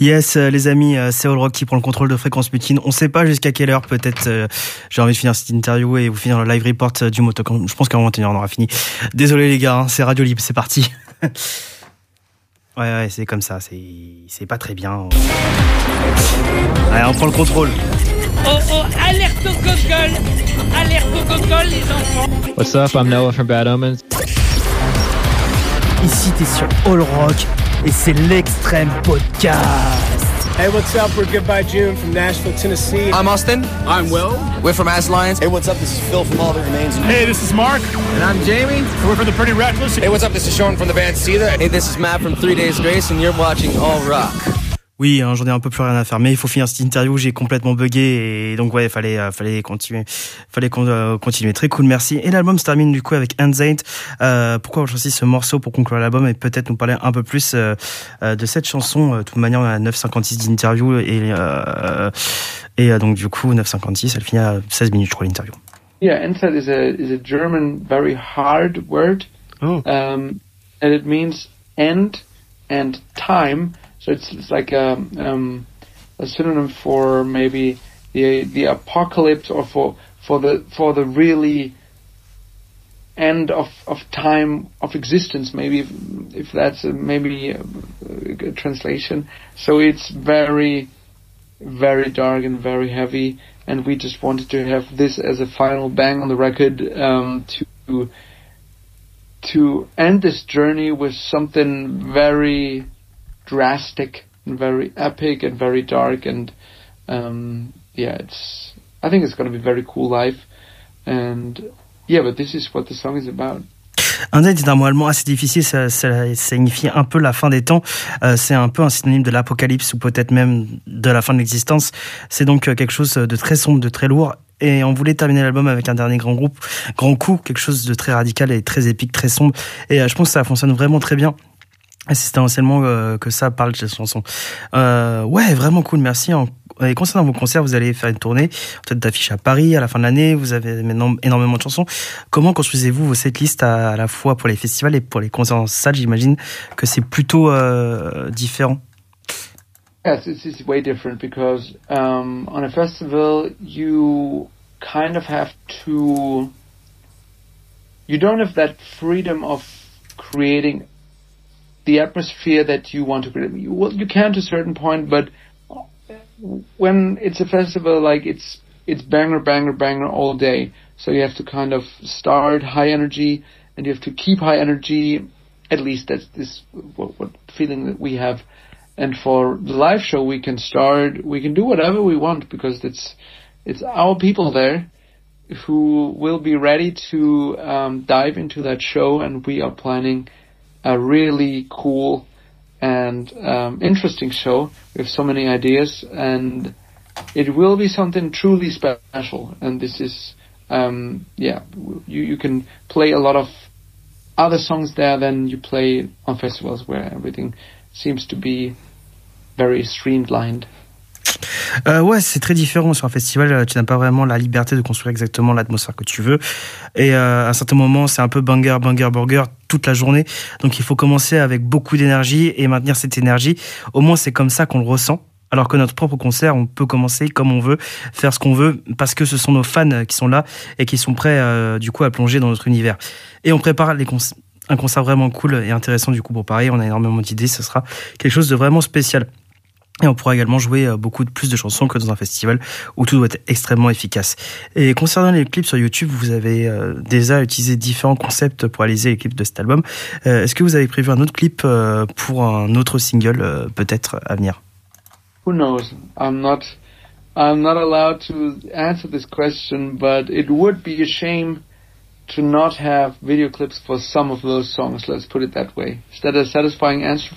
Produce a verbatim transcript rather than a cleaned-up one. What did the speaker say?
Yes, euh, les amis, euh, c'est All Rock qui prend le contrôle de Fréquence Mutine. On sait pas jusqu'à quelle heure, peut-être euh, j'ai envie de finir cette interview et vous finir le live report euh, du Motocamp. Je pense qu'à un moment donné, on aura fini. Désolé les gars, hein, c'est Radio Libre, c'est parti. ouais, ouais, c'est comme ça, c'est, c'est pas très bien. Allez, on prend le contrôle. Oh oh, alerte au gogol! Alerte au gogol, les enfants! What's up, I'm Noah from Bad Omens. Ici, t'es sur All Rock et c'est l'Extrême Podcast. Hey, what's up? We're Goodbye June from Nashville, Tennessee. I'm Austin. I'm Will. We're from Ass Lions. Hey, what's up? This is Phil from All That Remains. Hey, this is Mark. And I'm Jamie. And we're from the Pretty Reckless. Hey, what's up? This is Sean from the band Seether. Hey, this is Matt from Three Days Grace, and you're watching All Rock. Oui, hein, j'en ai un peu plus rien à faire, mais il faut finir cette interview. J'ai complètement bugué et donc ouais, fallait, euh, fallait continuer, fallait con- euh, continuer. Très cool, merci. Et l'album se termine du coup avec Anxiety. Euh, pourquoi j'ai choisi ce morceau pour conclure l'album et peut-être nous parler un peu plus euh, euh, de cette chanson. De toute manière, on a neuf cinquante-six d'interview et euh, et euh, donc du coup neuf cinquante-six, elle finit à seize minutes, je crois, l'interview. Yeah, Anxiety is a is a German very hard word, oh. um, and it means end and time. So it's, it's like a, um, a synonym for maybe the the apocalypse, or for for the for the really end of of time of existence. Maybe if, if that's a, maybe a, a translation. So it's very very dark and very heavy, and we just wanted to have this as a final bang on the record, um, to to end this journey with something very drastic and very epic and very dark, and um yeah it's I think it's going to be very cool live, and yeah but this is what the song is about. Anxiety est un mot allemand assez difficile, ça, ça signifie un peu la fin des temps, euh, c'est un peu un synonyme de l'apocalypse ou peut-être même de la fin de l'existence. C'est donc quelque chose de très sombre, de très lourd, et on voulait terminer l'album avec un dernier grand groupe, grand coup, quelque chose de très radical et très épique, très sombre, et euh, je pense que ça fonctionne vraiment très bien. Et c'est essentiellement euh, que ça parle de cette chanson. Euh, ouais, vraiment cool, merci. En, et concernant vos concerts, vous allez faire une tournée, peut-être d'affiches à Paris à la fin de l'année, vous avez maintenant énormément de chansons. Comment construisez-vous vos setlists à, à la fois pour les festivals et pour les concerts en salle? J'imagine que c'est plutôt euh, différent. Yes, it's, it's way different because um, on a festival you kind of have to, you don't have that freedom of creating the atmosphere that you want to create. You, well, you can to a certain point, but when it's a festival, like it's it's banger, banger, banger all day. So you have to kind of start high energy, and you have to keep high energy. At least that's this what, what feeling that we have. And for the live show, we can start, we can do whatever we want because it's it's our people there who will be ready to um, dive into that show, and we are planning a really cool and um, interesting show. We have so many ideas, and it will be something truly special. And this is, um, yeah, you, you can play a lot of other songs there than you play on festivals where everything seems to be very streamlined. Euh, ouais, c'est très différent sur un festival. Tu n'as pas vraiment la liberté de construire exactement l'atmosphère que tu veux. Et euh, à un certain moment, c'est un peu banger, banger, burger toute la journée. Donc il faut commencer avec beaucoup d'énergie et maintenir cette énergie. Au moins, c'est comme ça qu'on le ressent. Alors que notre propre concert, on peut commencer comme on veut, faire ce qu'on veut, parce que ce sont nos fans qui sont là et qui sont prêts, euh, du coup, à plonger dans notre univers. Et on prépare les concerts. Un concert vraiment cool et intéressant du coup pour Paris. On a énormément d'idées. Ce sera quelque chose de vraiment spécial. Et on pourra également jouer beaucoup de plus de chansons que dans un festival où tout doit être extrêmement efficace. Et concernant les clips sur YouTube, vous avez euh, déjà utilisé différents concepts pour réaliser les clips de cet album. Euh, est-ce que vous avez prévu un autre clip euh, pour un autre single euh, peut-être à venir? Who knows? I'm not, I'm not allowed to answer this question, but it would be a shame to not have video clips for some of those songs. Let's put it that way. Is that a satisfying answer